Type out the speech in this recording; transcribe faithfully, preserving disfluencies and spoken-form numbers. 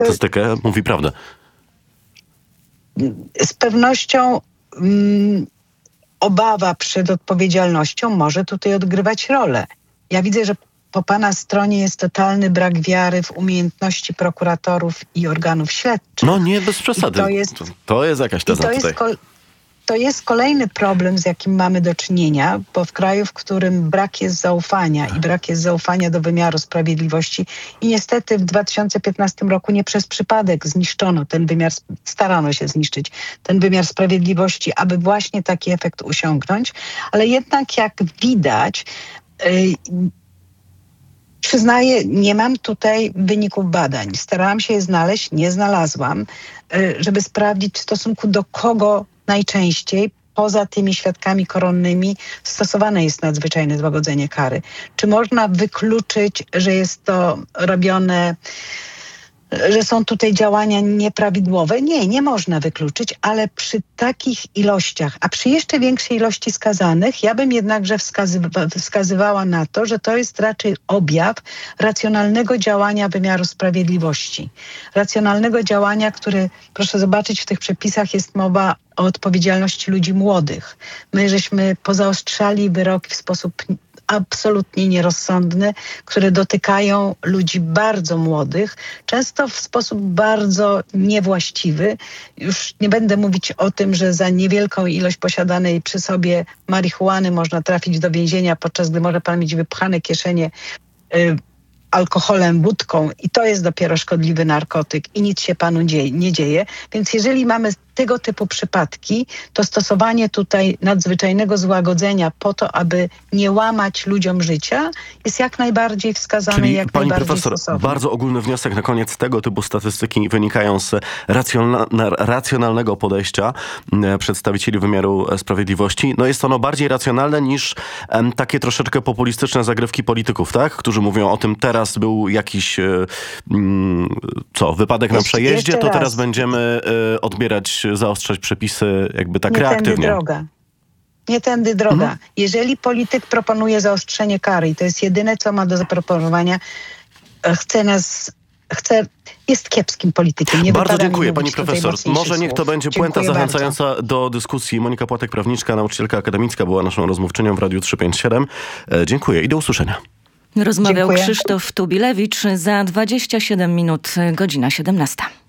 statystykę, mówi prawdę. Z pewnością mm, obawa przed odpowiedzialnością może tutaj odgrywać rolę. Ja widzę, że po pana stronie jest totalny brak wiary w umiejętności prokuratorów i organów śledczych. No nie, bez przesady. To jest, to, to jest jakaś teza to tutaj. jest kol- To jest kolejny problem, z jakim mamy do czynienia, bo w kraju, w którym brak jest zaufania i brak jest zaufania do wymiaru sprawiedliwości i niestety w dwa tysiące piętnastym roku nie przez przypadek zniszczono ten wymiar, starano się zniszczyć ten wymiar sprawiedliwości, aby właśnie taki efekt osiągnąć, ale jednak jak widać, yy, przyznaję, nie mam tutaj wyników badań. Starałam się je znaleźć, nie znalazłam, żeby sprawdzić w stosunku do kogo najczęściej poza tymi świadkami koronnymi stosowane jest nadzwyczajne złagodzenie kary. Czy można wykluczyć, że jest to robione, że są tutaj działania nieprawidłowe? Nie, nie można wykluczyć, ale przy takich ilościach, a przy jeszcze większej ilości skazanych, ja bym jednakże wskazywa- wskazywała na to, że to jest raczej objaw racjonalnego działania wymiaru sprawiedliwości. Racjonalnego działania, który, proszę zobaczyć, w tych przepisach jest mowa o odpowiedzialności ludzi młodych. My żeśmy pozaostrzali wyroki w sposób absolutnie nierozsądny, które dotykają ludzi bardzo młodych, często w sposób bardzo niewłaściwy. Już nie będę mówić o tym, że za niewielką ilość posiadanej przy sobie marihuany można trafić do więzienia, podczas gdy może pan mieć wypchane kieszenie y, alkoholem, wódką i to jest dopiero szkodliwy narkotyk i nic się panu dzieje, nie dzieje. Więc jeżeli mamy tego typu przypadki, to stosowanie tutaj nadzwyczajnego złagodzenia po to, aby nie łamać ludziom życia, jest jak najbardziej wskazane. Czyli jak pani najbardziej profesor, stosowne. bardzo ogólny wniosek na koniec. Tego typu statystyki wynikają z racjonalna, racjonalnego podejścia przedstawicieli wymiaru sprawiedliwości. No jest ono bardziej racjonalne niż em, takie troszeczkę populistyczne zagrywki polityków, tak? Którzy mówią o tym, teraz był jakiś e, mm, co, wypadek na Jeszcze- przejeździe, jeszcze to raz. teraz będziemy e, odbierać, zaostrzać przepisy jakby tak nie reaktywnie. tędy droga. Nie tędy droga. Mhm. Jeżeli polityk proponuje zaostrzenie kary i to jest jedyne, co ma do zaproponowania, e, chce nas, chce, jest kiepskim politykiem. Nie Bardzo wypada mi dziękuję pani mówić tutaj profesor. mocniejszych Może niech to słów. będzie puenta Dziękuję zachęcająca bardzo. do dyskusji. Monika Płatek, prawniczka, nauczycielka akademicka, była naszą rozmówczynią w Radiu trzysta pięćdziesiąt siedem. E, dziękuję i do usłyszenia. Rozmawiał Dziękuję. Krzysztof Tubilewicz. Za dwadzieścia siedem minut, godzina siedemnasta.